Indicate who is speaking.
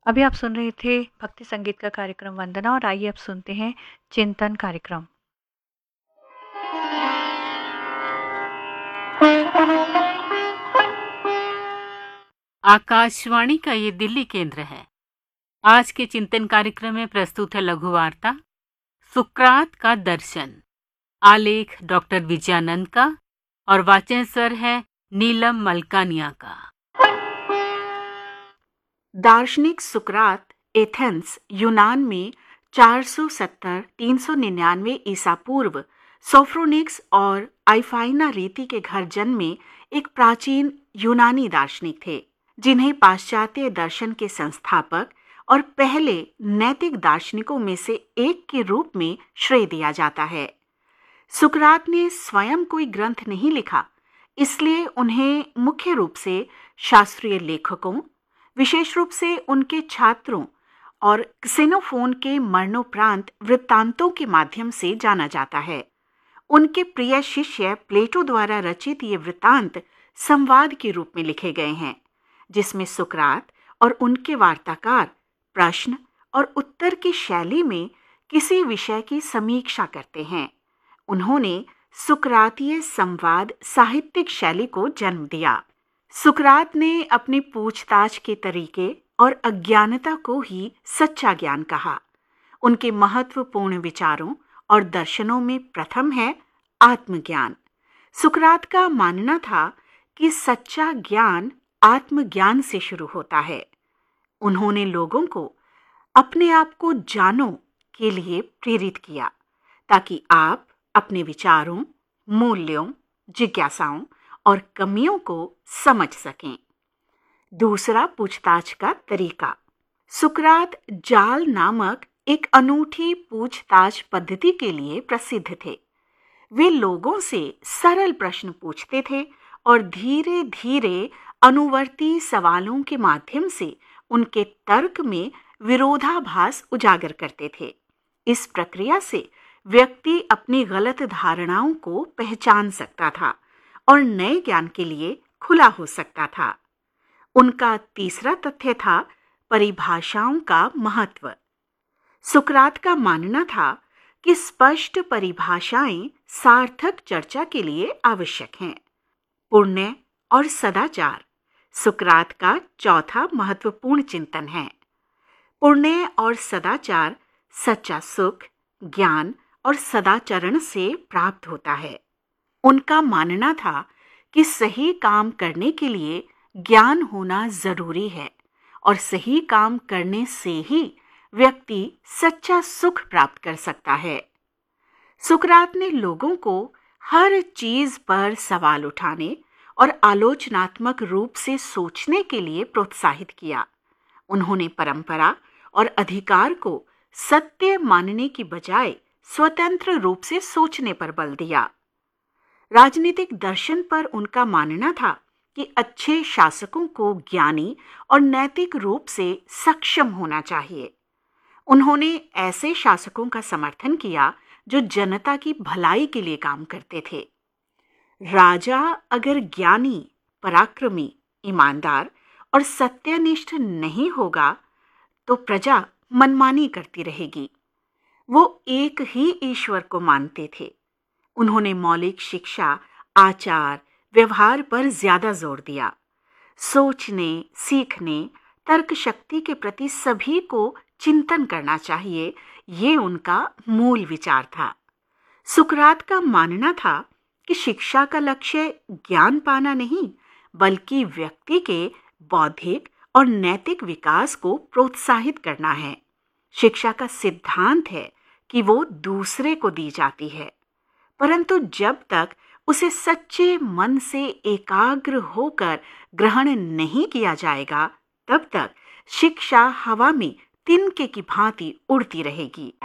Speaker 1: अभी आप सुन रहे थे भक्ति संगीत का कार्यक्रम वंदना और आइए अब सुनते हैं चिंतन कार्यक्रम।
Speaker 2: आकाशवाणी का ये दिल्ली केंद्र है। आज के चिंतन कार्यक्रम में प्रस्तुत है लघु वार्ता सुकरात का दर्शन। आलेख डॉक्टर विजयानंद का और वाचन स्वर है नीलम मलकानिया का।
Speaker 3: दार्शनिक सुकरात एथेंस यूनान में 470-399 ईसा पूर्व सोफ्रोनिक्स और आइफाइना रीति के घर जन्मे एक प्राचीन यूनानी दार्शनिक थे, जिन्हें पाश्चात्य दर्शन के संस्थापक और पहले नैतिक दार्शनिकों में से एक के रूप में श्रेय दिया जाता है। सुकरात ने स्वयं कोई ग्रंथ नहीं लिखा, इसलिए उन्हें मुख्य रूप से शास्त्रीय लेखकों, विशेष रूप से उनके छात्रों और क्सेनोफोन के मरणोपरांत वृत्तांतों के माध्यम से जाना जाता है। उनके प्रिय शिष्य प्लेटो द्वारा रचित ये वृत्तांत संवाद के रूप में लिखे गए हैं, जिसमें सुकरात और उनके वार्ताकार प्रश्न और उत्तर की शैली में किसी विषय की समीक्षा करते हैं। उन्होंने सुकरातीय संवाद साहित्यिक शैली को जन्म दिया। सुकरात ने अपनी पूछताछ के तरीके और अज्ञानता को ही सच्चा ज्ञान कहा। उनके महत्वपूर्ण विचारों और दर्शनों में प्रथम है आत्मज्ञान। सुकरात का मानना था कि सच्चा ज्ञान आत्मज्ञान से शुरू होता है। उन्होंने लोगों को अपने आप को जानो के लिए प्रेरित किया, ताकि आप अपने विचारों, मूल्यों, जिज्ञासाओं और कमियों को समझ सकें। दूसरा, पूछताछ का तरीका। सुकरात जाल नामक एक अनूठी पूछताछ पद्धति के लिए प्रसिद्ध थे। वे लोगों से सरल प्रश्न पूछते थे और धीरे धीरे अनुवर्ती सवालों के माध्यम से उनके तर्क में विरोधाभास उजागर करते थे। इस प्रक्रिया से व्यक्ति अपनी गलत धारणाओं को पहचान सकता था और नए ज्ञान के लिए खुला हो सकता था। उनका तीसरा तथ्य था परिभाषाओं का महत्व। सुकरात का मानना था कि स्पष्ट परिभाषाएं सार्थक चर्चा के लिए आवश्यक हैं। पुण्य और सदाचार सुकरात का चौथा महत्वपूर्ण चिंतन है। पुण्य और सदाचार सच्चा सुख, ज्ञान और सदाचरण से प्राप्त होता है। उनका मानना था कि सही काम करने के लिए ज्ञान होना जरूरी है और सही काम करने से ही व्यक्ति सच्चा सुख प्राप्त कर सकता है। सुकरात ने लोगों को हर चीज पर सवाल उठाने और आलोचनात्मक रूप से सोचने के लिए प्रोत्साहित किया। उन्होंने परंपरा और अधिकार को सत्य मानने की बजाय स्वतंत्र रूप से सोचने पर बल दिया। राजनीतिक दर्शन पर उनका मानना था कि अच्छे शासकों को ज्ञानी और नैतिक रूप से सक्षम होना चाहिए। उन्होंने ऐसे शासकों का समर्थन किया जो जनता की भलाई के लिए काम करते थे। राजा अगर ज्ञानी, पराक्रमी, ईमानदार और सत्यनिष्ठ नहीं होगा तो प्रजा मनमानी करती रहेगी। वो एक ही ईश्वर को मानते थे। उन्होंने मौलिक शिक्षा, आचार, व्यवहार पर ज्यादा जोर दिया। सोचने, सीखने, तर्क शक्ति के प्रति सभी को चिंतन करना चाहिए, ये उनका मूल विचार था। सुकरात का मानना था कि शिक्षा का लक्ष्य ज्ञान पाना नहीं, बल्कि व्यक्ति के बौद्धिक और नैतिक विकास को प्रोत्साहित करना है। शिक्षा का सिद्धांत है कि वो दूसरे को दी जाती है, परंतु जब तक उसे सच्चे मन से एकाग्र होकर ग्रहण नहीं किया जाएगा, तब तक शिक्षा हवा में तिनके की भांति उड़ती रहेगी।